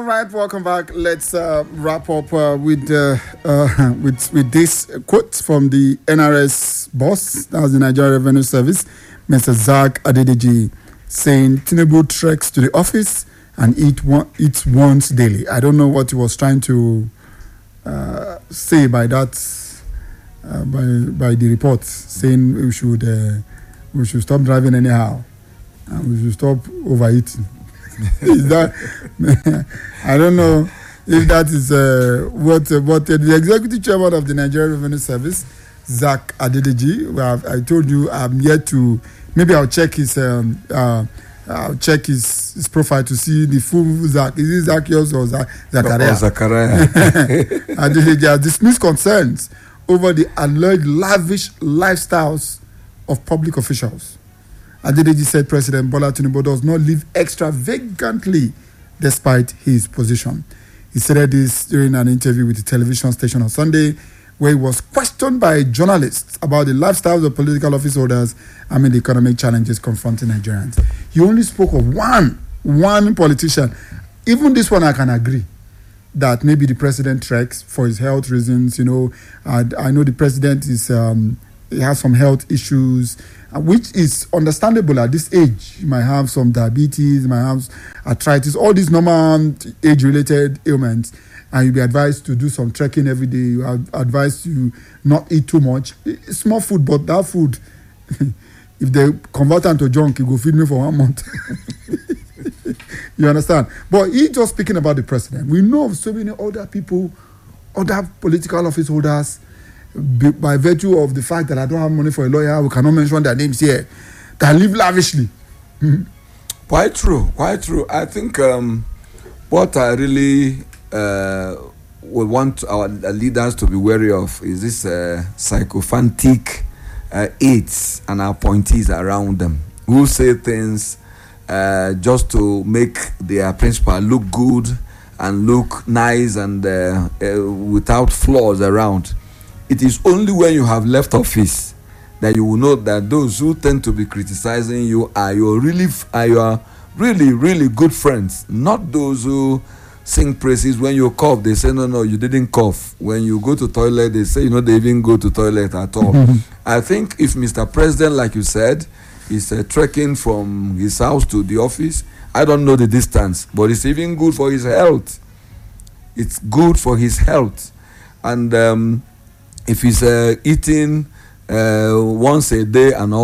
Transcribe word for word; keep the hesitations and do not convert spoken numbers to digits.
right, welcome back. Let's uh, wrap up uh, with, uh, uh, with with this quote from the N R S boss, that was the Nigeria Revenue Service, Mister Zach Adedeji, saying Tinubu treks to the office and eat one, eats once daily. I don't know what he was trying to uh, say by that, uh, by by the report, saying we should uh, we should stop driving anyhow and we should stop overeating. Is that I don't know if that is uh, what uh, what uh, the executive chairman of the Nigeria Revenue Service, Zach Adedeji. Well, I told you I'm yet to. Maybe I'll check his um, uh, I'll check his, his profile to see the full Zach. Is it Zacchaeus or Zach, Zachariah? Or Zachariah. Adedeji has dismissed concerns over the alleged lavish lifestyles of public officials. Adedeji said President Bola Tinubu does not live extravagantly despite his position. He said this during an interview with the television station on Sunday, where he was questioned by journalists about the lifestyles of political office holders amid the economic challenges confronting Nigerians. He only spoke of one, one politician. Even this one I can agree that maybe the president treks for his health reasons. You know, I, I know the president is um, he has some health issues, which is understandable at this age. You might have some diabetes, you might have arthritis, all these normal age-related ailments, and you'll be advised to do some trekking every day. You are advised to not eat too much. It's small food, but that food, if they convert it to junk, you go feed me for one month. You understand? But he just speaking about the president. We know of so many other people, other political office holders, by virtue of the fact that I don't have money for a lawyer, we cannot mention their names here, can live lavishly. Mm-hmm. Quite true, quite true. I think um, what I really uh, would want our leaders to be wary of is this uh, sycophantic uh, aides and appointees around them who say things uh, just to make their principal look good and look nice and uh, uh, without flaws around. It is only when you have left office that you will know that those who tend to be criticizing you are your really, are your really, really good friends. Not those who sing praises. When you cough, they say, no, no, you didn't cough. When you go to toilet, they say, you know, they even go to toilet at all. I think if Mister President, like you said, is uh, trekking from his house to the office, I don't know the distance, but it's even good for his health. It's good for his health. And um, if he's uh, eating uh, once a day and all,